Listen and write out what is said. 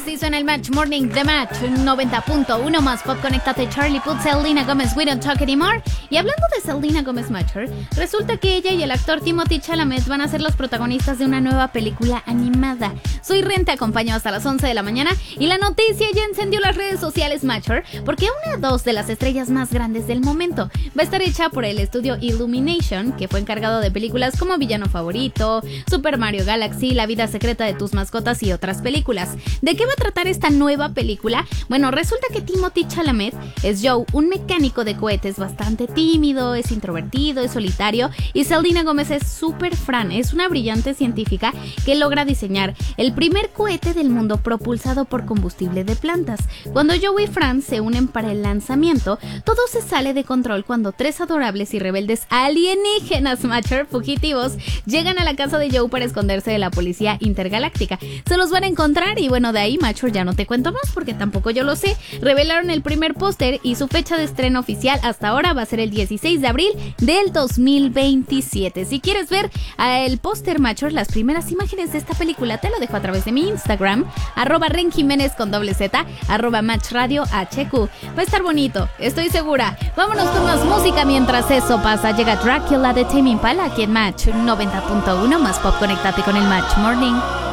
Así suena el Match Morning The Match 90.1 más pop. Conéctate. Charlie Puth, Selena Gomez, We Don't Talk Anymore. Y hablando de Selena Gomez Matcher, resulta que ella y el actor Timothée Chalamet van a ser los protagonistas de una nueva película animada. Soy Ren, te acompaño hasta las 11 de la mañana y la noticia ya encendió las redes sociales Matcher porque dos de las estrellas más grandes del momento va a estar hecha por el estudio Illumination, que fue encargado de películas como Villano Favorito, Super Mario Galaxy, La vida secreta de tus mascotas y otras películas. ¿De qué va a tratar esta nueva película? Bueno, resulta que Timothée Chalamet es Joe, un mecánico de cohetes bastante tímido, es introvertido, es solitario, y Selena Gomez es super Fran, es una brillante científica que logra diseñar el primer cohete del mundo propulsado por combustible de plantas. Cuando Joe y Fran se unen para el lanzamiento, todo se sale de control cuando tres adorables y rebeldes alienígenas Matcher fugitivos llegan a la casa de Joe para esconderse de la policía intergaláctica. Se los van a encontrar y bueno, de ahí Matcher ya no te cuento más porque tampoco yo lo sé. Revelaron el primer póster y su fecha de estreno oficial hasta ahora va a ser el 16 de abril del 2027. Si quieres ver el póster Matcher, las primeras imágenes de esta película, te lo dejo a través de mi Instagram, @RenJiménez con Z, @MatchRadioHQ. Va a estar bonito, estoy segura. Vámonos con más música mientras eso pasa. Llega Dracula de Tame Impala aquí en Match 90.1 más pop. Conéctate con el Match Morning.